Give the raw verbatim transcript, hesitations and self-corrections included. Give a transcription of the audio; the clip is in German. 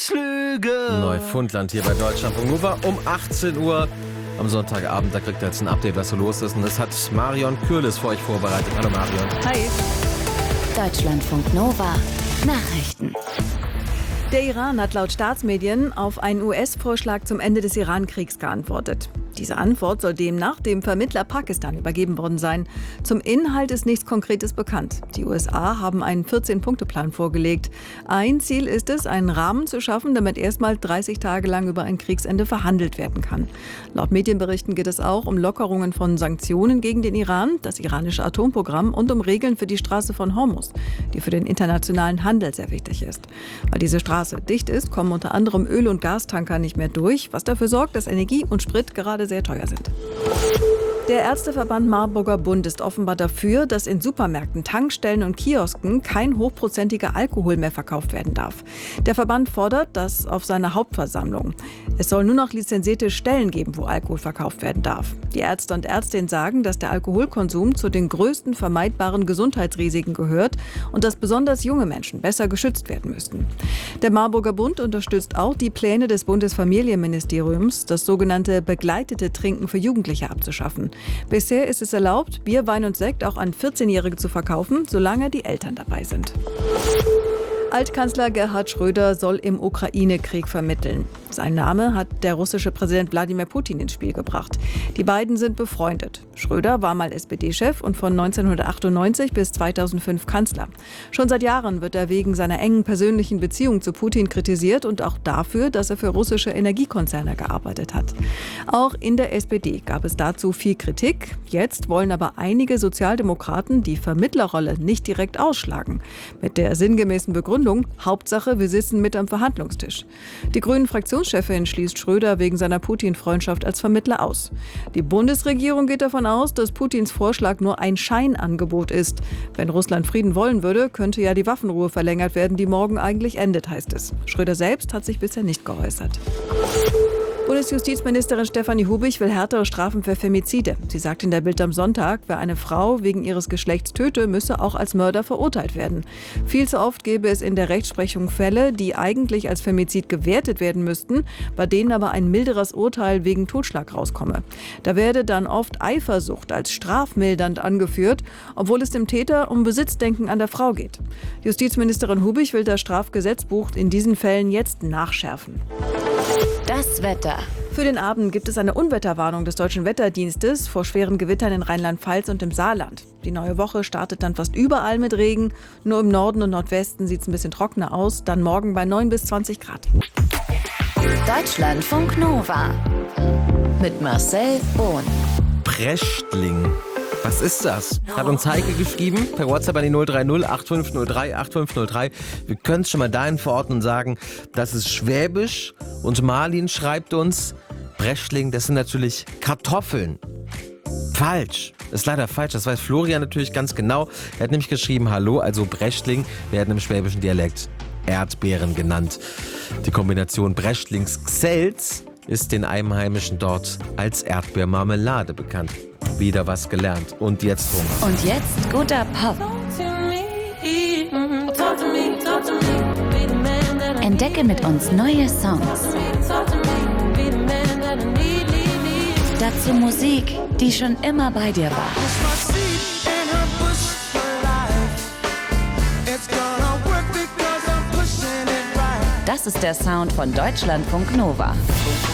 Flüge. Neufundland hier bei Deutschlandfunk Nova um achtzehn Uhr am Sonntagabend. Da kriegt ihr jetzt ein Update, was so los ist. Und das hat Marion Kürles für euch vorbereitet. Hallo Marion. Hi. Deutschlandfunk Nova Nachrichten. Der Iran hat laut Staatsmedien auf einen U S-Vorschlag zum Ende des Iran-Kriegs geantwortet. Diese Antwort soll demnach dem Vermittler Pakistan übergeben worden sein. Zum Inhalt ist nichts Konkretes bekannt. Die U S A haben einen vierzehn-Punkte-Plan vorgelegt. Ein Ziel ist es, einen Rahmen zu schaffen, damit erstmal dreißig Tage lang über ein Kriegsende verhandelt werden kann. Laut Medienberichten geht es auch um Lockerungen von Sanktionen gegen den Iran, das iranische Atomprogramm und um Regeln für die Straße von Hormuz, die für den internationalen Handel sehr wichtig ist. Weil diese Straße dicht ist, kommen unter anderem Öl- und Gastanker nicht mehr durch, was dafür sorgt, dass Energie und Sprit gerade sehr teuer sind. Der Ärzteverband Marburger Bund ist offenbar dafür, dass in Supermärkten, Tankstellen und Kiosken kein hochprozentiger Alkohol mehr verkauft werden darf. Der Verband fordert das auf seiner Hauptversammlung. Es soll nur noch lizenzierte Stellen geben, wo Alkohol verkauft werden darf. Die Ärzte und Ärztinnen sagen, dass der Alkoholkonsum zu den größten vermeidbaren Gesundheitsrisiken gehört und dass besonders junge Menschen besser geschützt werden müssten. Der Marburger Bund unterstützt auch die Pläne des Bundesfamilienministeriums, das sogenannte begleitete Trinken für Jugendliche abzuschaffen. Bisher ist es erlaubt, Bier, Wein und Sekt auch an vierzehnjährige zu verkaufen, solange die Eltern dabei sind. Altkanzler Gerhard Schröder soll im Ukraine-Krieg vermitteln. Sein Name hat der russische Präsident Wladimir Putin ins Spiel gebracht. Die beiden sind befreundet. Schröder war mal S P D-Chef und von neunzehnhundertachtundneunzig bis zweitausendfünf Kanzler. Schon seit Jahren wird er wegen seiner engen persönlichen Beziehung zu Putin kritisiert und auch dafür, dass er für russische Energiekonzerne gearbeitet hat. Auch in der S P D gab es dazu viel Kritik. Jetzt wollen aber einige Sozialdemokraten die Vermittlerrolle nicht direkt ausschlagen. Mit der sinngemäßen Begründung, Hauptsache, wir sitzen mit am Verhandlungstisch. Die Grünen-Fraktionschefin schließt Schröder wegen seiner Putin-Freundschaft als Vermittler aus. Die Bundesregierung geht davon aus, dass Putins Vorschlag nur ein Scheinangebot ist. Wenn Russland Frieden wollen würde, könnte ja die Waffenruhe verlängert werden, die morgen eigentlich endet, heißt es. Schröder selbst hat sich bisher nicht geäußert. Bundesjustizministerin Stefanie Hubich will härtere Strafen für Femizide. Sie sagt in der Bild am Sonntag, wer eine Frau wegen ihres Geschlechts töte, müsse auch als Mörder verurteilt werden. Viel zu oft gäbe es in der Rechtsprechung Fälle, die eigentlich als Femizid gewertet werden müssten, bei denen aber ein milderes Urteil wegen Totschlag rauskomme. Da werde dann oft Eifersucht als strafmildernd angeführt, obwohl es dem Täter um Besitzdenken an der Frau geht. Justizministerin Hubich will das Strafgesetzbuch in diesen Fällen jetzt nachschärfen. Das Wetter. Für den Abend gibt es eine Unwetterwarnung des Deutschen Wetterdienstes vor schweren Gewittern in Rheinland-Pfalz und im Saarland. Die neue Woche startet dann fast überall mit Regen. Nur im Norden und Nordwesten sieht es ein bisschen trockener aus. Dann morgen bei neun bis zwanzig Grad. Deutschlandfunk Nova mit Marcel Bohn. Prechtling. Was ist das? Hat uns Heike geschrieben, per WhatsApp an die null drei null acht fünf null drei acht fünf null drei. Wir können es schon mal dahin verorten und sagen, das ist Schwäbisch. Und Marlin schreibt uns, Brechtling, das sind natürlich Kartoffeln. Falsch. Ist leider falsch. Das weiß Florian natürlich ganz genau. Er hat nämlich geschrieben, hallo, also Brechtling werden im schwäbischen Dialekt Erdbeeren genannt. Die Kombination Brechtlings-Xels ist den Einheimischen dort als Erdbeermarmelade bekannt. Wieder was gelernt. Und jetzt Hunger. Und jetzt guter Pop. Entdecke mit uns neue Songs. Dazu Musik, die schon immer bei dir war. Das ist der Sound von Deutschlandfunk Nova.